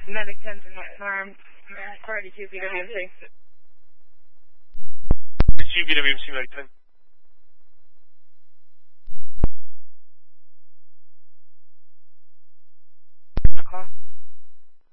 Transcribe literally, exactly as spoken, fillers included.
Medic ten to Norm, forty-two B W M C. forty-two B W M C, Medic ten.